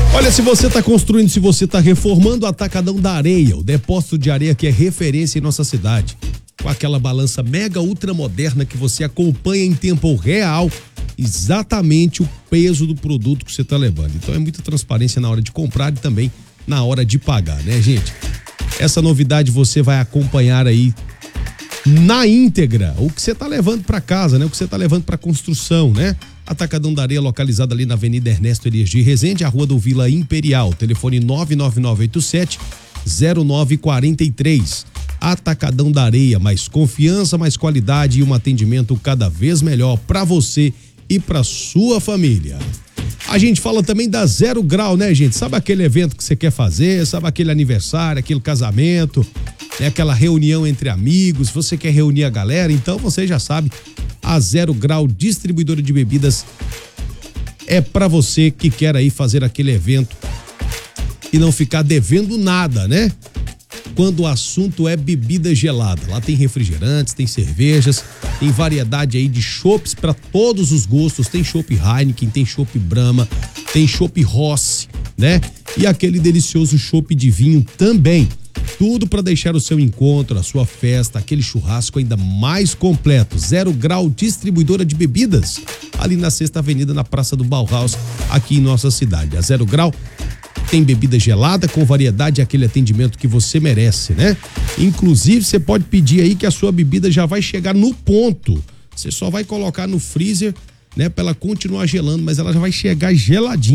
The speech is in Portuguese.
Olha, se você está construindo, se você está reformando, o Atacadão da Areia, o depósito de areia que é referência em nossa cidade. Com aquela balança mega ultra moderna que você acompanha em tempo real exatamente o peso do produto que você está levando. Então é muita transparência na hora de comprar e também na hora de pagar, né, gente? Essa novidade você vai acompanhar aí na íntegra o que você está levando para casa, né? O que você está levando para construção, né? Atacadão da Areia, localizado ali na Avenida Ernesto Elias de Rezende, a Rua do Vila Imperial, telefone 99987-0943. Atacadão da Areia, mais confiança, mais qualidade e um atendimento cada vez melhor para você e para sua família. A gente fala também da Zero Grau, né, gente? Sabe aquele evento que você quer fazer, sabe aquele aniversário, aquele casamento, né? Aquela reunião entre amigos, você quer reunir a galera, então você já sabe, a Zero Grau Distribuidora de Bebidas é para você que quer aí fazer aquele evento e não ficar devendo nada, né? Quando o assunto é bebida gelada. Lá tem refrigerantes, tem cervejas, tem variedade aí de chopps para todos os gostos. Tem chopp Heineken, tem chopp Brahma, tem chopp Rossi, né? E aquele delicioso chopp de vinho também. Tudo para deixar o seu encontro, a sua festa, aquele churrasco ainda mais completo. Zero Grau Distribuidora de Bebidas, ali na 6ª Avenida, na Praça do Bauhaus, aqui em nossa cidade. A Zero Grau tem bebida gelada com variedade, aquele atendimento que você merece, né? Inclusive, você pode pedir aí que a sua bebida já vai chegar no ponto. Você só vai colocar no freezer, né, para ela continuar gelando, mas ela já vai chegar geladinha.